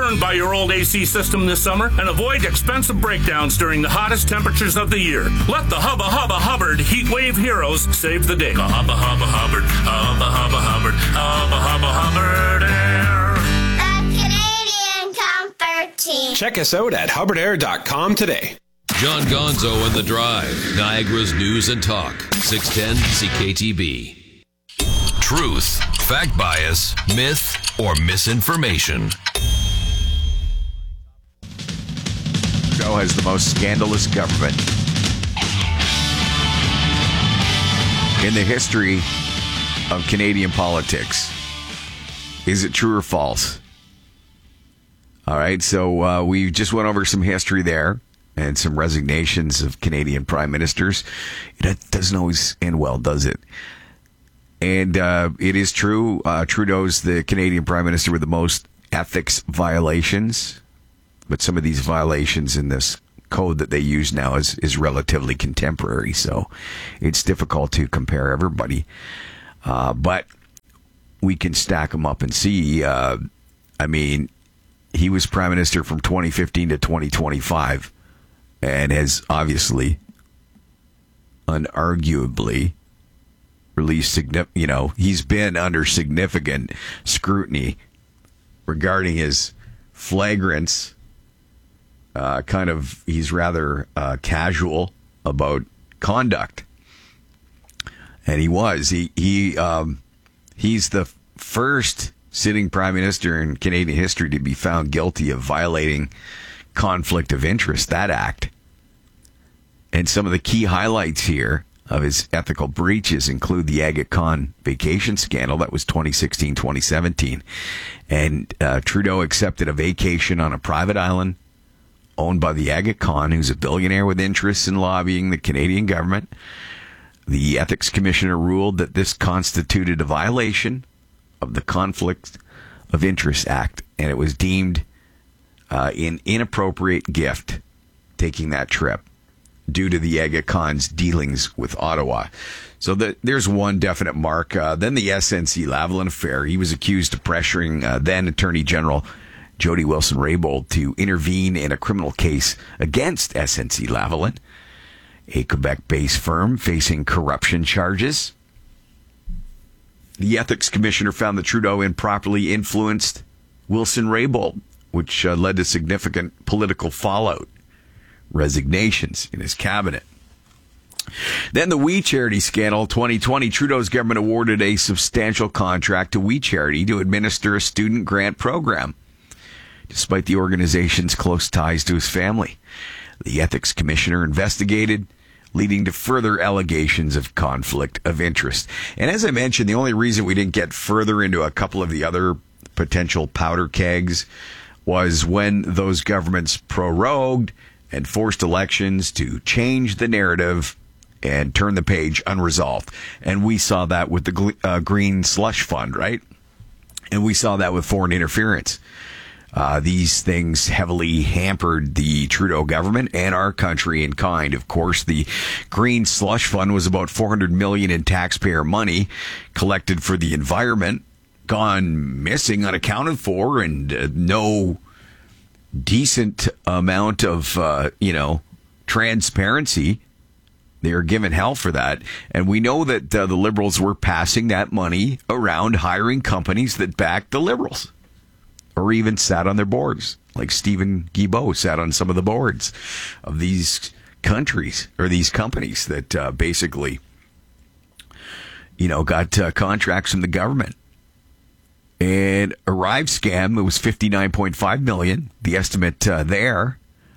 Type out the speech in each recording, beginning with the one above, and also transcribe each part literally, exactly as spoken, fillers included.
burned by your old A C system this summer and avoid expensive breakdowns during the hottest temperatures of the year. Let the Hubba Hubba Hubbard Heat Wave Heroes save the day. Hubba Hubba Hubbard, Hubba Hubba Hubbard, Hubba Hubba Hubbard Air. The Canadian Comfort Team. Check us out at hubbard air dot com today. John Gonzo and The Drive, Niagara's News and Talk, six ten C K T B. Truth, fact bias, myth, or misinformation. Trudeau has the most scandalous government in the history of Canadian politics. Is it true or false? All right, so uh, we just went over some history there and some resignations of Canadian prime ministers. It doesn't always end well, does it? And uh, it is true, uh, Trudeau's the Canadian prime minister with the most ethics violations. But some of these violations in this code that they use now is, is relatively contemporary. So it's difficult to compare everybody. Uh, but we can stack them up and see. Uh, I mean, he was prime minister from twenty fifteen to twenty twenty-five and has obviously, unarguably, released, you know, he's been under significant scrutiny regarding his flagrants. Uh, kind of, he's rather uh, casual about conduct, and he was. He he um, he's the first sitting prime minister in Canadian history to be found guilty of violating conflict of interest, that act. And some of the key highlights here of his ethical breaches include the Aga Khan vacation scandal. That was twenty sixteen, twenty seventeen. And uh, Trudeau accepted a vacation on a private island owned by the Aga Khan, who's a billionaire with interests in lobbying the Canadian government. The ethics commissioner ruled that this constituted a violation of the Conflict of Interest Act, and it was deemed uh, an inappropriate gift taking that trip due to the Aga Khan's dealings with Ottawa. So the, there's one definite mark. Uh, then the S N C-Lavalin affair. He was accused of pressuring uh, then Attorney General Jody Wilson-Raybould to intervene in a criminal case against S N C-Lavalin, a Quebec-based firm facing corruption charges. The ethics commissioner found that Trudeau improperly influenced Wilson-Raybould, which uh, led to significant political fallout, resignations in his cabinet. Then the We Charity scandal, twenty twenty. Trudeau's government awarded a substantial contract to We Charity to administer a student grant program, despite the organization's close ties to his family. The ethics commissioner investigated, leading to further allegations of conflict of interest. And as I mentioned, the only reason we didn't get further into a couple of the other potential powder kegs was when those governments prorogued and forced elections to change the narrative and turn the page unresolved. And we saw that with the uh, Green Slush Fund, right? And we saw that with foreign interference. Uh, these things heavily hampered the Trudeau government and our country in kind. Of course, the Green Slush Fund was about four hundred million dollars in taxpayer money collected for the environment, gone missing, unaccounted for, and uh, no decent amount of, uh, you know, transparency. They are given hell for that. And we know that uh, the Liberals were passing that money around, hiring companies that backed the Liberals, or even sat on their boards, like Stephen Guilbeault sat on some of the boards of these countries or these companies that uh, basically, you know, got uh, contracts from the government. And Arrive scam, it was fifty-nine point five million dollars. The estimate uh, there,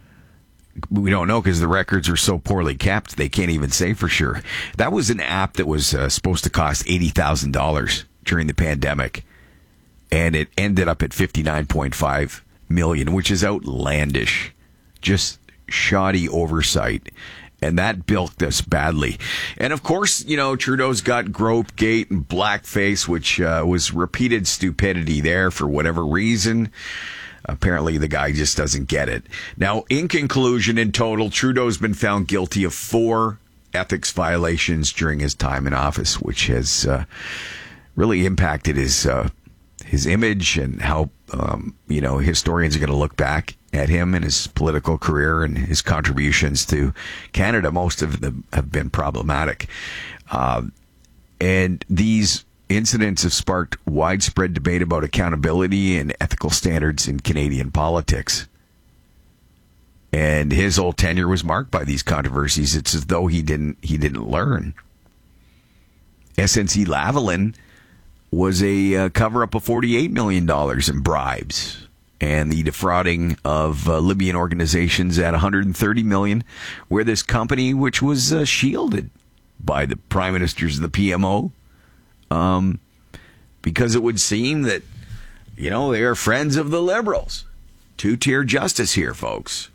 we don't know because the records are so poorly kept, they can't even say for sure. That was an app that was uh, supposed to cost eighty thousand dollars during the pandemic. And it ended up at fifty-nine point five million dollars, which is outlandish. Just shoddy oversight. And that bilked us badly. And of course, you know, Trudeau's got Gropegate and blackface, which uh, was repeated stupidity there for whatever reason. Apparently, the guy just doesn't get it. Now, in conclusion, in total, Trudeau's been found guilty of four ethics violations during his time in office, which has uh, really impacted his uh, his image and how, um, you know, historians are going to look back at him and his political career and his contributions to Canada. Most of them have been problematic. Uh, and these incidents have sparked widespread debate about accountability and ethical standards in Canadian politics. And his whole tenure was marked by these controversies. It's as though he didn't he didn't learn. S N C Lavalin was a uh, cover-up of forty-eight million dollars in bribes, and the defrauding of uh, Libyan organizations at one hundred thirty million dollars, where this company, which was uh, shielded by the prime ministers of the P M O, um, because it would seem that, you know, they are friends of the Liberals. Two-tier justice here, folks.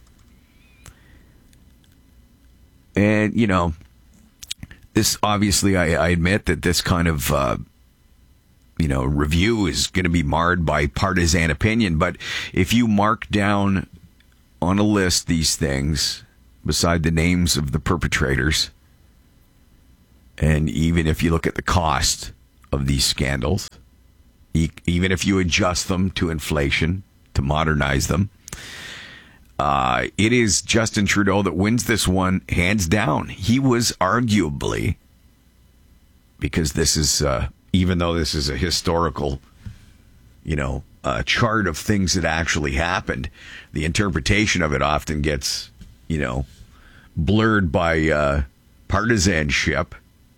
And, you know, this obviously, I, I admit that this kind of, uh, you know, review is going to be marred by partisan opinion. But if you mark down on a list these things beside the names of the perpetrators, and even if you look at the cost of these scandals, e- even if you adjust them to inflation, to modernize them, Uh, it is Justin Trudeau that wins this one hands down. He was arguably, because this is, uh, even though this is a historical, you know, uh, chart of things that actually happened, the interpretation of it often gets, you know, blurred by uh, partisanship.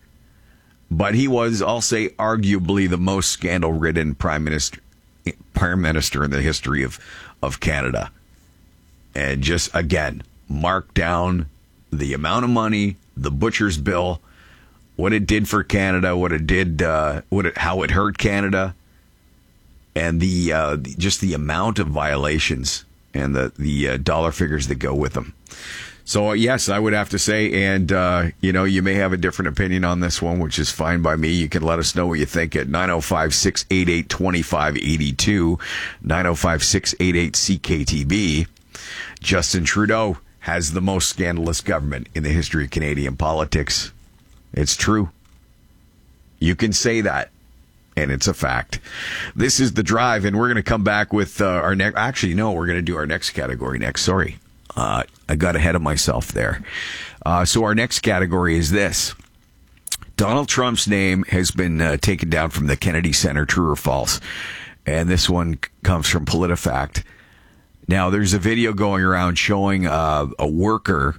But he was, I'll say, arguably the most scandal-ridden prime minister, prime minister in the history of, of Canada. And just, again, mark down the amount of money, the butcher's bill, what it did for Canada, what it did, uh, what it, how it hurt Canada, and the uh, just the amount of violations and the the uh, dollar figures that go with them. So, yes, I would have to say, and, uh, you know, you may have a different opinion on this one, which is fine by me. You can let us know what you think at nine oh five, six eight eight, two five eight two, nine oh five, six eight eight, C K T B. Justin Trudeau has the most scandalous government in the history of Canadian politics. It's true. You can say that, and it's a fact. This is The Drive, and we're going to come back with uh, our next... Actually, no, we're going to do our next category next. Sorry. Uh, I got ahead of myself there. Uh, so our next category is this. Donald Trump's name has been uh, taken down from the Kennedy Center, true or false? And this one comes from PolitiFact. Now, there's a video going around showing uh, a worker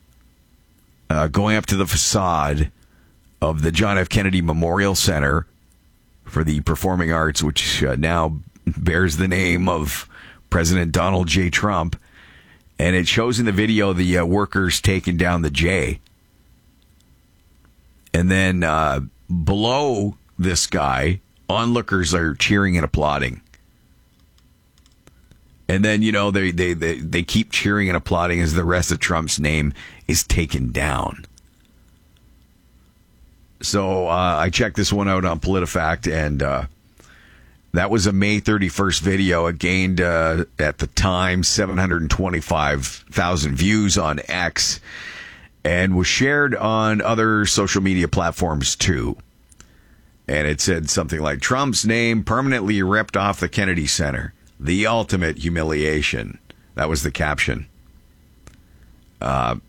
uh, going up to the facade of the John F. Kennedy Memorial Center for the Performing Arts, which uh, now bears the name of President Donald J. Trump. And it shows in the video the uh, workers taking down the J. And then uh, below this guy, onlookers are cheering and applauding. And then, you know, they, they, they, they keep cheering and applauding as the rest of Trump's name is taken down. So uh, I checked this one out on PolitiFact, and uh, that was a May thirty-first video. It gained, uh, at the time, seven hundred twenty-five thousand views on X and was shared on other social media platforms, too. And it said something like, Trump's name permanently ripped off the Kennedy Center. The ultimate humiliation. That was the caption. Uh,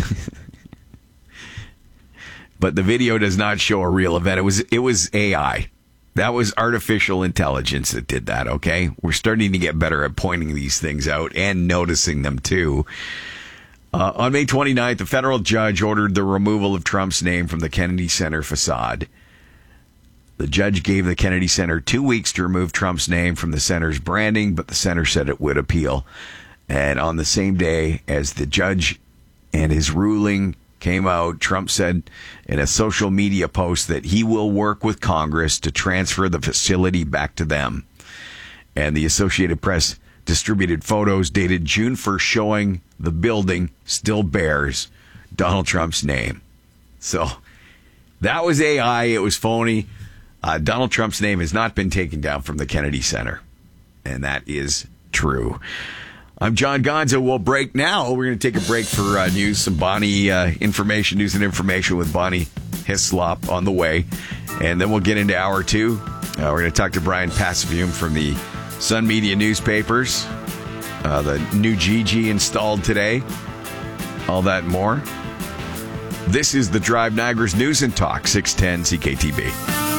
but the video does not show a real event. It was it was A I. That was artificial intelligence that did that, okay? We're starting to get better at pointing these things out and noticing them, too. Uh, on May twenty-ninth, a federal judge ordered the removal of Trump's name from the Kennedy Center facade. The judge gave the Kennedy Center two weeks to remove Trump's name from the center's branding, but the center said it would appeal. And on the same day as the judge and his ruling came out, Trump said in a social media post that he will work with Congress to transfer the facility back to them. And the Associated Press distributed photos dated June first showing the building still bears Donald Trump's name. So that was A I. It was phony. Uh, Donald Trump's name has not been taken down from the Kennedy Center. And that is true. I'm John Gonzo. We'll break now. We're going to take a break for uh, news, some Bonnie uh, information, news and information with Bonnie Hislop on the way. And then we'll get into hour two. Uh, we're going to talk to Brian Passavume from the Sun Media newspapers. Uh, the new G G installed today. All that and more. This is the Drive, Niagara's News and Talk, six ten C K T B.